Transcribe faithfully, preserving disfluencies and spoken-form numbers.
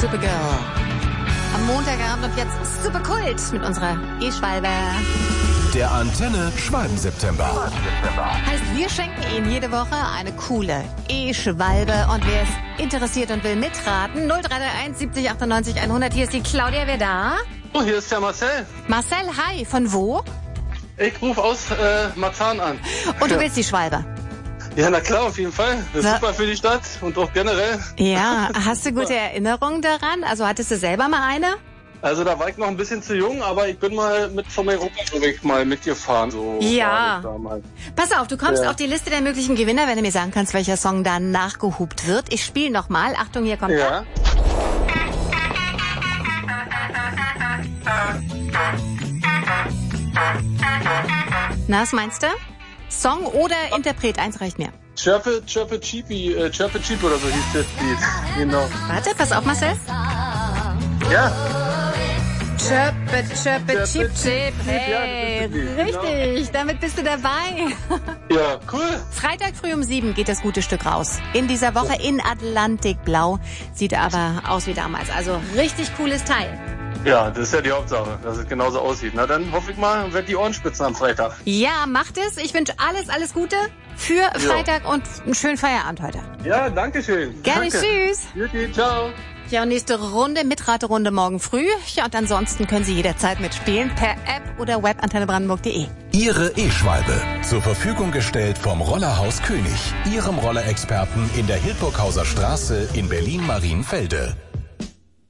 Supergirl. Am Montagabend und jetzt Superkult mit unserer E-Schwalbe. Der Antenne Schwalben-September. Heißt, wir schenken Ihnen jede Woche eine coole E-Schwalbe. Und wer ist interessiert und will mitraten, null drei drei eins siebzig achtundneunzig hundert. Hier ist die Claudia, wer da? Oh, hier ist der Marcel. Marcel, hi, von wo? Ich rufe aus äh, Marzahn an. Und du Ja. willst die Schwalbe? Ja, na klar, auf jeden Fall. Das ist Na- super für die Stadt und auch generell. Ja, hast du gute Erinnerungen daran? Also hattest du selber mal eine? Also da war ich noch ein bisschen zu jung, aber ich bin mal mit vom Europaweg mal mitgefahren. So Ja. war das damals. Pass auf, du kommst Ja. auf die Liste der möglichen Gewinner, wenn du mir sagen kannst, welcher Song dann nachgehupt wird. Ich spiele nochmal. Achtung, hier kommt er. Ja. Na, was meinst du? Song oder Interpret? Eins reicht mir. Chirpe, Chirpe Cheapy, äh, Chirpe Cheap oder so hieß das Lied. Genau. Warte, pass auf, Marcel. Ja. Chirpe, chirpe, Chirpe, chip, chip. chip, Hey, ja, das ist das Lied, richtig, damit bist du dabei. Ja, cool. Freitag früh um sieben geht das gute Stück raus. In dieser Woche in Atlantikblau. Sieht aber aus wie damals. Also richtig cooles Teil. Ja, das ist ja die Hauptsache, dass es genauso aussieht. Na dann hoffe ich mal, wird die Ohrenspitzen am Freitag. Ja, macht es. Ich wünsche alles, alles Gute für Freitag und einen schönen Feierabend heute. Ja, danke schön. Gerne, Danke. tschüss. Juti, ciao. Ja, und nächste Runde, Mitraterunde morgen früh. Ja, und ansonsten können Sie jederzeit mitspielen per App oder web antenne brandenburg punkt de. Ihre E-Schwalbe. Zur Verfügung gestellt vom Rollerhaus König. Ihrem Rollerexperten in der Hildburghauser Straße in Berlin-Marienfelde.